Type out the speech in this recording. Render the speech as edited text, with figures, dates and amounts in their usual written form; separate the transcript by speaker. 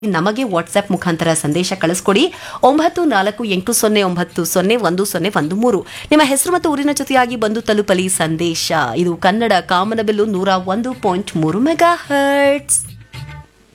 Speaker 1: ನಮಗೆ ವಾಟ್ಸ್ಆಪ್ ಮುಖಾಂತರ ಸಂದೇಶ ಕಳಿಸ್ಕೊಡಿ 9480901013. ನಿಮ್ಮ ಹೆಸರು ಮತ್ತು ಊರಿನ ಜೊತೆಯಾಗಿ ಬಂದು ತಲುಪಲಿ ಸಂದೇಶ. ಇದು ಕನ್ನಡ ಕಾಮನಬಿಲ್ಲು 101.3 ಮೆಗಾ ಹರ್ಟ್ಸ್.